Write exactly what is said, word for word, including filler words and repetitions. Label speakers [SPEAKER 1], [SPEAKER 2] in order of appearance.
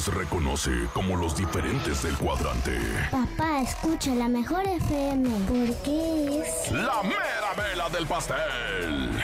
[SPEAKER 1] les reconoce como los diferentes del cuadrante.
[SPEAKER 2] Papá, escucha la mejor F M, porque es...
[SPEAKER 1] ¡La mera vela del pastel!